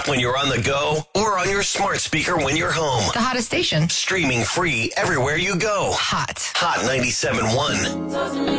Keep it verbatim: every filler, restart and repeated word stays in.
app when you're on the go or on your smart speaker when you're home. The hottest station. Streaming free everywhere you go. Hot. Hot ninety-seven point one.